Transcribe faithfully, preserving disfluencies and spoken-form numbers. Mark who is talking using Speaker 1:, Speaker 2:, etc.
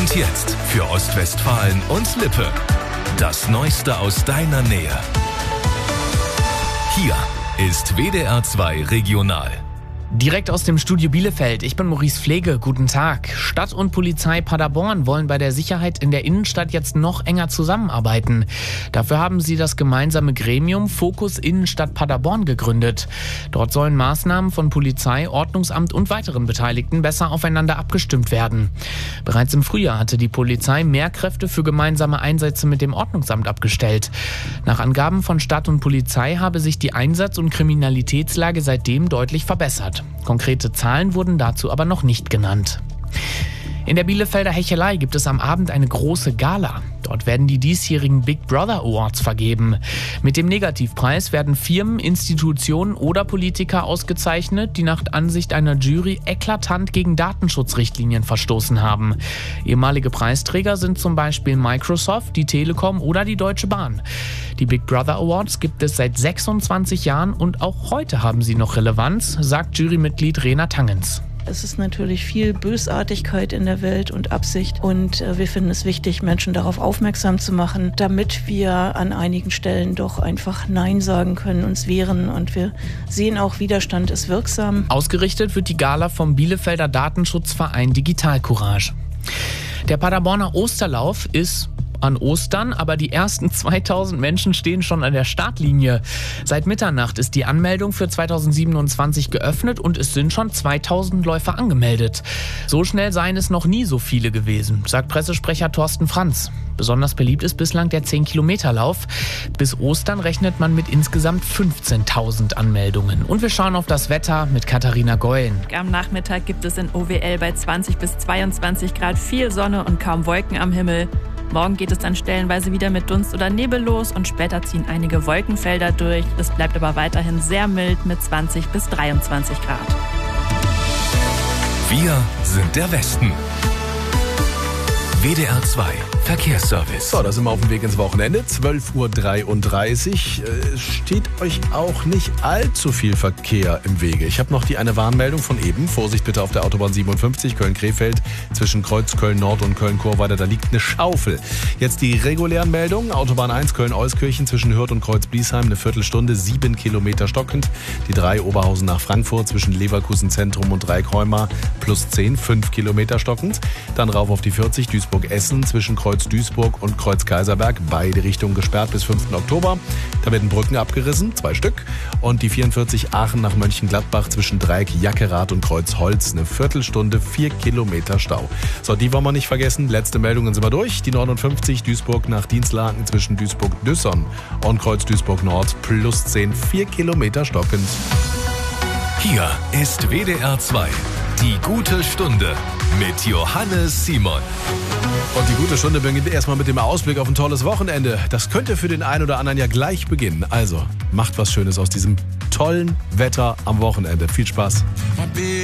Speaker 1: Und jetzt für Ostwestfalen und Lippe. Das Neueste aus deiner Nähe. Hier ist W D R zwei Regional.
Speaker 2: Direkt aus dem Studio Bielefeld. Ich bin Maurice Pflege. Guten Tag. Stadt und Polizei Paderborn wollen bei der Sicherheit in der Innenstadt jetzt noch enger zusammenarbeiten. Dafür haben sie das gemeinsame Gremium Fokus Innenstadt Paderborn gegründet. Dort sollen Maßnahmen von Polizei, Ordnungsamt und weiteren Beteiligten besser aufeinander abgestimmt werden. Bereits im Frühjahr hatte die Polizei mehr Kräfte für gemeinsame Einsätze mit dem Ordnungsamt abgestellt. Nach Angaben von Stadt und Polizei habe sich die Einsatz- und Kriminalitätslage seitdem deutlich verbessert. Konkrete Zahlen wurden dazu aber noch nicht genannt. In der Bielefelder Hechelei gibt es am Abend eine große Gala. Dort werden die diesjährigen Big Brother Awards vergeben. Mit dem Negativpreis werden Firmen, Institutionen oder Politiker ausgezeichnet, die nach Ansicht einer Jury eklatant gegen Datenschutzrichtlinien verstoßen haben. Ehemalige Preisträger sind zum Beispiel Microsoft, die Telekom oder die Deutsche Bahn. Die Big Brother Awards gibt es seit sechsundzwanzig Jahren und auch heute haben sie noch Relevanz, sagt Jurymitglied Rena Tangens.
Speaker 3: Es ist natürlich viel Bösartigkeit in der Welt und Absicht und äh, wir finden es wichtig, Menschen darauf aufmerksam zu machen, damit wir an einigen Stellen doch einfach Nein sagen können, uns wehren und wir sehen auch, Widerstand ist wirksam.
Speaker 2: Ausgerichtet wird die Gala vom Bielefelder Datenschutzverein Digital Courage. Der Paderborner Osterlauf ist an Ostern, aber die ersten zweitausend Menschen stehen schon an der Startlinie. Seit Mitternacht ist die Anmeldung für zweitausendsiebenundzwanzig geöffnet und es sind schon zweitausend Läufer angemeldet. So schnell seien es noch nie so viele gewesen, sagt Pressesprecher Thorsten Franz. Besonders beliebt ist bislang der zehn-Kilometer-Lauf. Bis Ostern rechnet man mit insgesamt fünfzehntausend Anmeldungen. Und wir schauen auf das Wetter mit Katharina Geulen.
Speaker 4: Am Nachmittag gibt es in O W L bei zwanzig bis zweiundzwanzig Grad viel Sonne und kaum Wolken am Himmel. Morgen geht es dann stellenweise wieder mit Dunst oder Nebel los und später ziehen einige Wolkenfelder durch. Es bleibt aber weiterhin sehr mild mit zwanzig bis dreiundzwanzig Grad.
Speaker 1: Wir sind der Westen. W D R zwei Verkehrsservice.
Speaker 5: So, da sind wir auf dem Weg ins Wochenende. zwölf Uhr dreiunddreißig. Es steht euch auch nicht allzu viel Verkehr im Wege. Ich habe noch die eine Warnmeldung von eben. Vorsicht bitte auf der Autobahn siebenundfünfzig Köln-Krefeld zwischen Kreuz Köln-Nord und Köln-Chorweiler. Da liegt eine Schaufel. Jetzt die regulären Meldungen. Autobahn eins Köln-Euskirchen zwischen Hürth und Kreuz-Bliesheim. Eine Viertelstunde, sieben Kilometer stockend. Die drei Oberhausen nach Frankfurt zwischen Leverkusen Zentrum und Dreieckheumar plus zehn, fünf Kilometer stockend. Dann rauf auf die vierzig Duisburg-Essen zwischen Kreuz Duisburg und Kreuz Kaiserberg, beide Richtungen gesperrt bis fünften Oktober. Da werden Brücken abgerissen, zwei Stück. Und die vierundvierzig Aachen nach Mönchengladbach zwischen Dreieck Jackerath und Kreuz Holz, eine Viertelstunde, vier Kilometer Stau. So, die wollen wir nicht vergessen. Letzte Meldungen sind wir durch. Die neunundfünfzig Duisburg nach Dienstlaken zwischen Duisburg-Düssern und Kreuz Duisburg Nord plus zehn, vier Kilometer stockend.
Speaker 1: Hier ist W D R zwei. Die gute Stunde mit Johannes Simon.
Speaker 5: Und die gute Stunde beginnt erstmal mit dem Ausblick auf ein tolles Wochenende. Das könnte für den einen oder anderen ja gleich beginnen. Also, macht was Schönes aus diesem tollen Wetter am Wochenende. Viel Spaß.